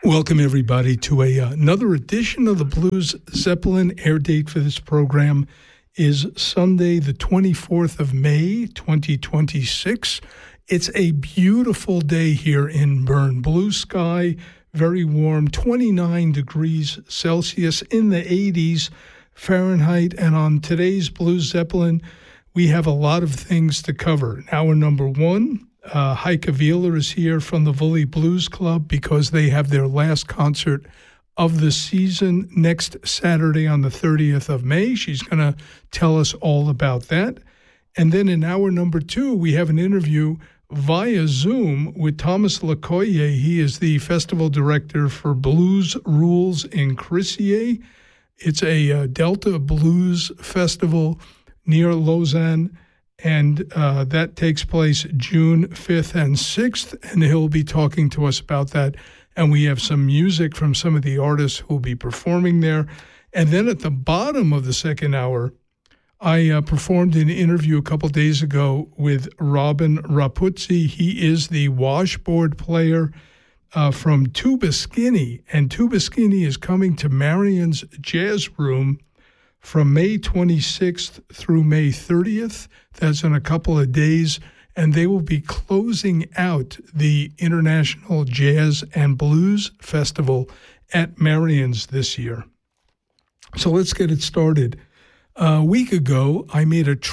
Welcome, everybody, to another edition of the Blues Zeppelin. Air date for this program is Sunday, the 24th of May, 2026. It's a beautiful day here in Bern. Blue sky, very warm, 29 degrees Celsius, in the 80s Fahrenheit. And on today's Blues Zeppelin, we have a lot of things to cover. Hour number one, Heike Wheeler is here from the Woolley Blues Club because they have their last concert of the season next Saturday on the 30th of May. She's going to tell us all about that. And then in hour number two, we have an interview via Zoom with Thomas Lecoyer. He is the festival director for Blues Rules in Crissier. It's a Delta Blues festival near Lausanne. And that takes place June 5th and 6th, and he'll be talking to us about that. And we have some music from some of the artists who will be performing there. And then at the bottom of the second hour, I performed an interview a couple days ago with Robin Rapuzzi. He is the washboard player from Tuba Skinny, and Tuba Skinny is coming to Marion's Jazz Room from May 26th through May 30th. That's in a couple of days, and they will be closing out the International Jazz and Blues Festival at Marion's this year. So let's get it started. A week ago, I made a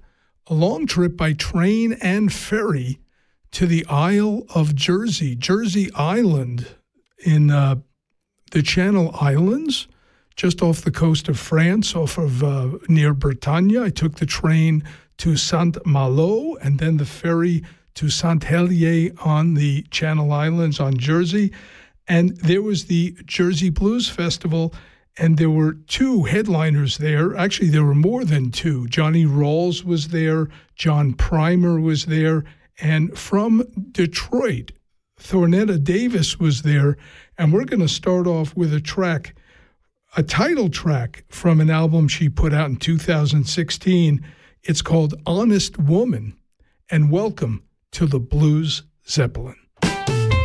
long trip by train and ferry to the Isle of Jersey, Jersey Island in the Channel Islands, just off the coast of France, off of near Bretagne. I took the train to Saint-Malo and then the ferry to Saint-Hélier on the Channel Islands on Jersey. And there was the Jersey Blues Festival, and there were two headliners there. Actually, there were more than two. Johnny Rawls was there, John Primer was there, and from Detroit, Thornetta Davis was there. And we're going to start off with a title track from an album she put out in 2016. It's called Honest Woman. And welcome to the Blues Zeppelin.